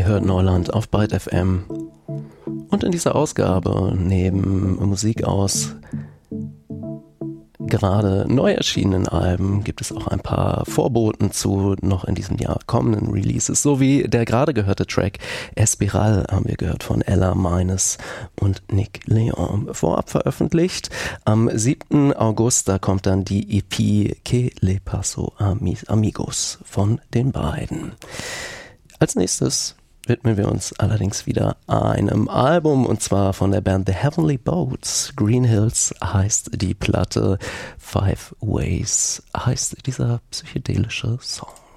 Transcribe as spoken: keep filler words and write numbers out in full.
hört Neuland auf Byte F M. Und in dieser Ausgabe, neben Musik aus gerade neu erschienenen Alben, gibt es auch ein paar Vorboten zu noch in diesem Jahr kommenden Releases, sowie der gerade gehörte Track Espiral haben wir gehört von Ella Meines und Nick Leon, vorab veröffentlicht. Am siebten August, da kommt dann die E P Que Le Paso Amigos von den beiden. Als nächstes widmen wir uns allerdings wieder einem Album, und zwar von der Band The Heavenly Boats. Green Hills heißt die Platte, Five Ways heißt dieser psychedelische Song.